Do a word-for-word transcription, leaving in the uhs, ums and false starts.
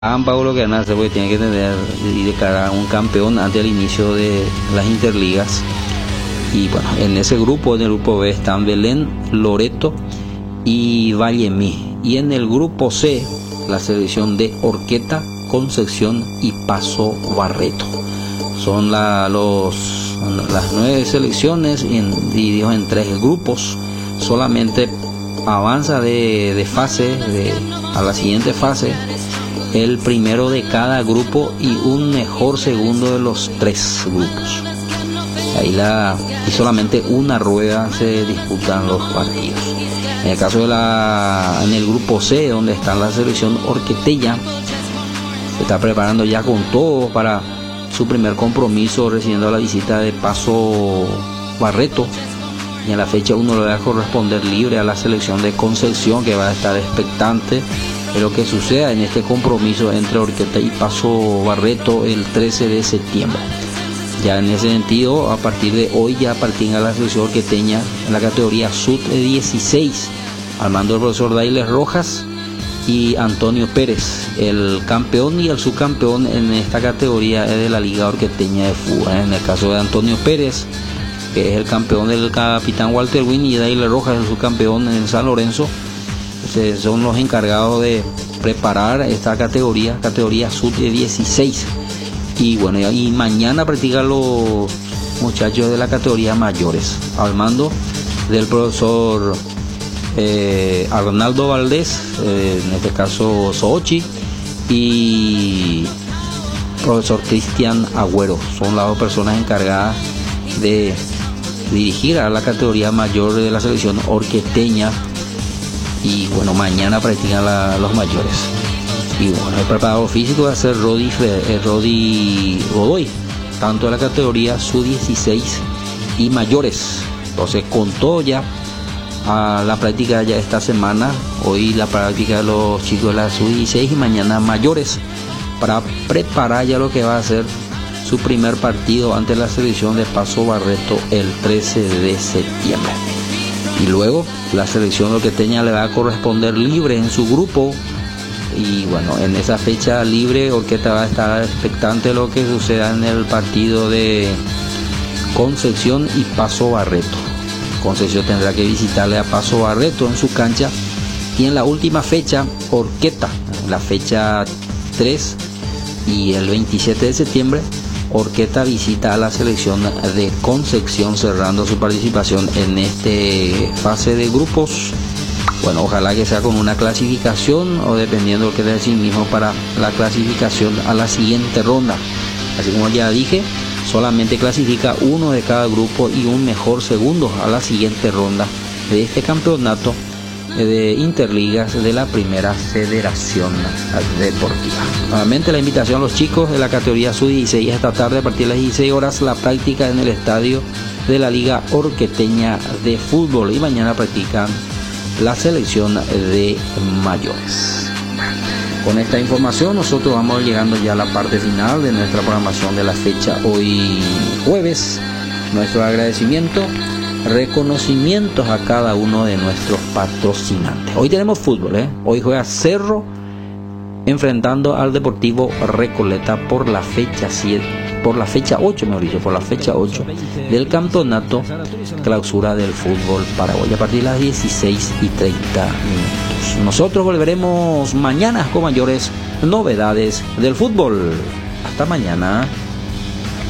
Paulo que nace porque tiene que tener y declarar un campeón antes del inicio de las interligas. Y bueno, en ese grupo, en el grupo B, están Belén, Loreto y Vallemí. Y en el grupo C, la selección de Horqueta, Concepción y Paso Barreto. Son la, los, las nueve selecciones en, divididos en tres grupos. Solamente avanza de, de fase de, a la siguiente fase el primero de cada grupo y un mejor segundo de los tres grupos. Ahí la, y solamente una rueda se disputan los partidos. En el caso de la, en el grupo C, donde está la selección horqueteña, se está preparando ya con todo para su primer compromiso, recibiendo la visita de Paso Barreto. Y en la fecha uno le va a corresponder libre a la selección de Concepción, que va a estar expectante de lo que suceda en este compromiso entre Horqueta y Paso Barreto el trece de septiembre. Ya en ese sentido, a partir de hoy ya partirá la selección horqueteña en la categoría sub dieciséis, al mando del profesor Dailes Rojas y Antonio Pérez. El campeón y el subcampeón en esta categoría es de la Liga Horqueteña de Fútbol. En el caso de Antonio Pérez, que es el campeón del capitán Walter Win, y Dailes Rojas, el subcampeón en San Lorenzo, son los encargados de preparar esta categoría, categoría sub dieciséis. Y bueno, y mañana practican los muchachos de la categoría mayores, al mando del profesor eh, Arnaldo Valdés, eh, en este caso Sochi, y profesor Cristian Agüero. Son las dos personas encargadas de dirigir a la categoría mayor de la selección horqueteña. Y bueno, mañana practican la, los mayores. Y bueno, el preparador físico va a ser Rodi, eh, Rodi Godoy, tanto de la categoría sub dieciséis y mayores. Entonces, con todo ya a la práctica ya esta semana, hoy la práctica de los chicos de la sub dieciséis y mañana mayores, para preparar ya lo que va a ser su primer partido ante la selección de Paso Barreto el trece de septiembre. Y luego la selección horqueteña le va a corresponder libre en su grupo. Y bueno, en esa fecha libre Horqueta va a estar expectante de lo que suceda en el partido de Concepción y Paso Barreto. Concepción tendrá que visitarle a Paso Barreto en su cancha. Y en la última fecha, Horqueta, la fecha tres y el veintisiete de septiembre, Horqueta visita a la selección de Concepción, cerrando su participación en este fase de grupos. Bueno, ojalá que sea con una clasificación o dependiendo de lo que dé sí mismo para la clasificación a la siguiente ronda. Así como ya dije, solamente clasifica uno de cada grupo y un mejor segundo a la siguiente ronda de este campeonato de interligas de la primera federación deportiva. Nuevamente la invitación a los chicos de la categoría sub dieciséis esta tarde a partir de las dieciséis horas, la práctica en el estadio de la Liga Horqueteña de Fútbol, y mañana practican la selección de mayores. Con esta información nosotros vamos llegando ya a la parte final de nuestra programación de la fecha hoy jueves. Nuestro agradecimiento, reconocimientos a cada uno de nuestros patrocinantes. Hoy tenemos fútbol, ¿eh? Hoy juega Cerro enfrentando al Deportivo Recoleta por la fecha siete, por la fecha ocho, mejor dicho, por la fecha ocho del campeonato clausura del fútbol paraguayo a partir de las dieciséis y treinta minutos. Nosotros volveremos mañana con mayores novedades del fútbol. Hasta mañana.